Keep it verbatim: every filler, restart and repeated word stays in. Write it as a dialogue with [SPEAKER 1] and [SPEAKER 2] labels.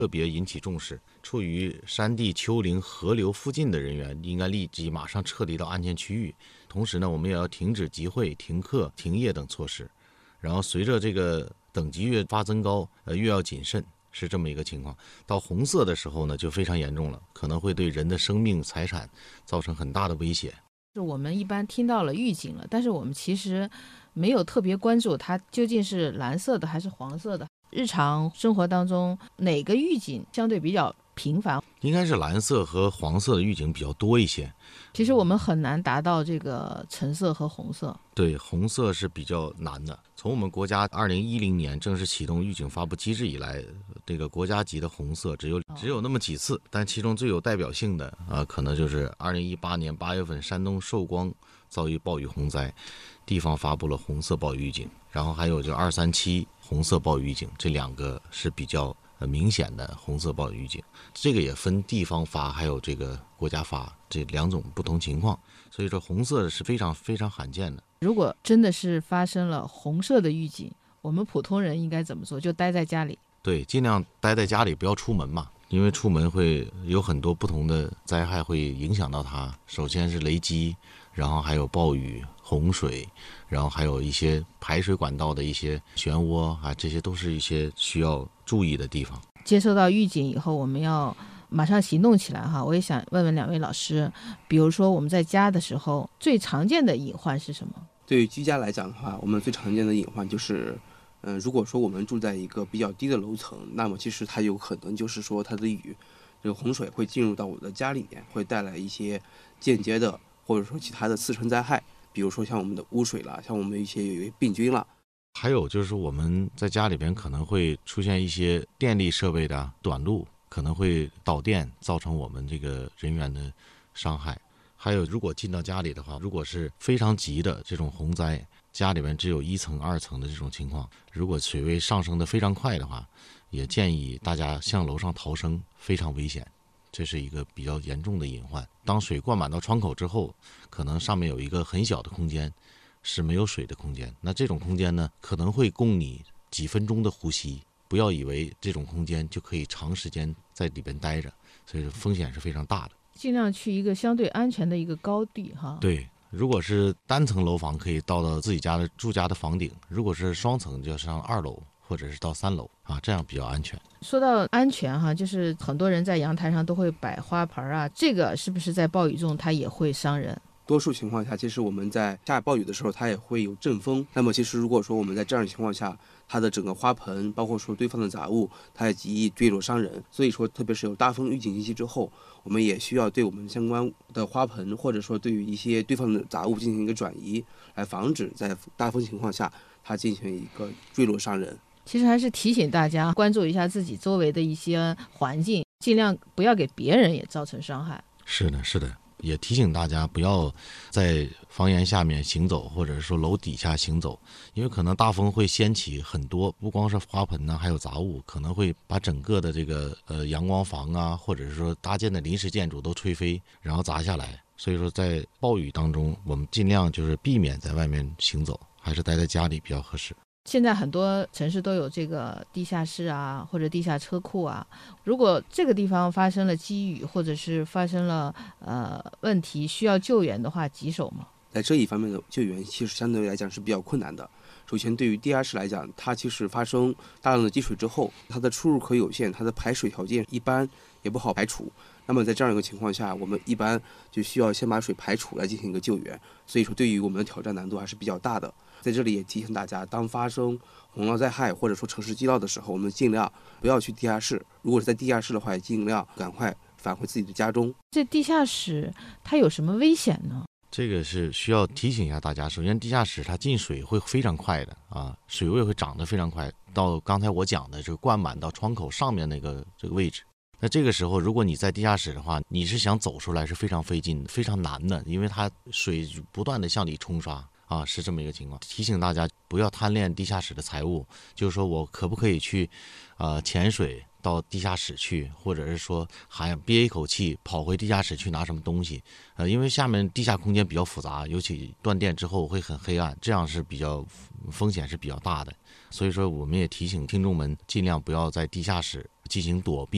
[SPEAKER 1] 特别引起重视。处于山地、丘陵、河流附近的人员应该立即马上撤离到安全区域。同时呢，我们也要停止集会、停课、停业等措施。然后随着这个等级越发增高，呃，越要谨慎，是这么一个情况。到红色的时候呢，就非常严重了，可能会对人的生命财产造成很大的威胁。
[SPEAKER 2] 我们一般听到了预警了，但是我们其实没有特别关注它究竟是蓝色的还是黄色的。日常生活当中哪个预警相对比较频繁？
[SPEAKER 1] 应该是蓝色和黄色的预警比较多一些。
[SPEAKER 2] 其实我们很难达到这个橙色和红色。
[SPEAKER 1] 对，红色是比较难的。从我们国家二零一零年正式启动预警发布机制以来，这个国家级的红色只有只有那么几次，但其中最有代表性的啊、呃，可能就是二零一八年八月份山东寿光遭遇暴雨洪灾，地方发布了红色暴雨预警，然后还有就二三七红色暴雨预警，这两个是比较明显的红色暴雨预警。这个也分地方发还有这个国家发这两种不同情况，所以说红色是非常非常罕见的。
[SPEAKER 2] 如果真的是发生了红色的预警，我们普通人应该怎么做？就待在家里。
[SPEAKER 1] 对，尽量待在家里，不要出门嘛，因为出门会有很多不同的灾害会影响到它。首先是雷击，然后还有暴雨、洪水，然后还有一些排水管道的一些漩涡啊，这些都是一些需要注意的地方。
[SPEAKER 2] 接收到预警以后，我们要马上行动起来哈。我也想问问两位老师，比如说我们在家的时候，最常见的隐患是什么？
[SPEAKER 3] 对于居家来讲的话，我们最常见的隐患就是，嗯、呃，如果说我们住在一个比较低的楼层，那么其实它有可能就是说它的雨，这个洪水会进入到我的家里面，会带来一些间接的或者说其他的次生灾害，比如说像我们的污水了，像我们一些有病菌了。
[SPEAKER 1] 还有就是我们在家里边可能会出现一些电力设备的短路，可能会导电，造成我们这个人员的伤害。还有如果进到家里的话，如果是非常急的这种洪灾，家里面只有一层二层的这种情况，如果水位上升的非常快的话，也建议大家向楼上逃生，非常危险。这是一个比较严重的隐患。当水灌满到窗口之后，可能上面有一个很小的空间是没有水的空间，那这种空间呢，可能会供你几分钟的呼吸，不要以为这种空间就可以长时间在里边待着，所以风险是非常大的。
[SPEAKER 2] 尽量去一个相对安全的一个高地哈。
[SPEAKER 1] 对，如果是单层楼房，可以到到自己家的住家的房顶；如果是双层，就要上二楼或者是到三楼啊，这样比较安全。
[SPEAKER 2] 说到安全哈，就是很多人在阳台上都会摆花盆啊，这个是不是在暴雨中它也会伤人？
[SPEAKER 3] 多数情况下，其实我们在下暴雨的时候，它也会有阵风。那么，其实如果说我们在这样的情况下，它的整个花盆，包括说堆放的杂物，它也极易坠落伤人。所以说，特别是有大风预警信息之后，我们也需要对我们相关的花盆，或者说对于一些堆放的杂物进行一个转移，来防止在大风情况下它进行一个坠落伤人。
[SPEAKER 2] 其实还是提醒大家关注一下自己周围的一些环境，尽量不要给别人也造成伤害。
[SPEAKER 1] 是的，是的。也提醒大家不要在房檐下面行走，或者说楼底下行走，因为可能大风会掀起很多，不光是花盆呢，还有杂物，可能会把整个的这个呃阳光房啊，或者是说搭建的临时建筑都吹飞，然后砸下来。所以说在暴雨当中，我们尽量就是避免在外面行走，还是待在家里比较合适。
[SPEAKER 2] 现在很多城市都有这个地下室啊，或者地下车库啊。如果这个地方发生了积雨，或者是发生了呃问题需要救援的话，棘手吗？
[SPEAKER 3] 在这一方面的救援，其实相对来讲是比较困难的。首先，对于地下室来讲，它其实发生大量的积水之后，它的出入口有限，它的排水条件一般也不好排除。那么在这样一个情况下，我们一般就需要先把水排除来进行一个救援。所以说，对于我们的挑战难度还是比较大的。在这里也提醒大家，当发生洪涝灾害或者说城市积涝的时候，我们尽量不要去地下室。如果是在地下室的话，也尽量赶快返回自己的家中。
[SPEAKER 2] 这地下室它有什么危险呢？
[SPEAKER 1] 这个是需要提醒一下大家。首先，地下室它进水会非常快的啊，水位会涨得非常快，到刚才我讲的这个灌满到窗口上面那个这个位置。那这个时候，如果你在地下室的话，你是想走出来是非常费劲、非常难的，因为它水不断的向里冲刷。啊，是这么一个情况。提醒大家不要贪恋地下室的财物，就是说我可不可以去呃潜水到地下室去，或者是说还憋一口气跑回地下室去拿什么东西，呃，因为下面地下空间比较复杂，尤其断电之后会很黑暗，这样是比较风险是比较大的。所以说我们也提醒听众们尽量不要在地下室进行躲避。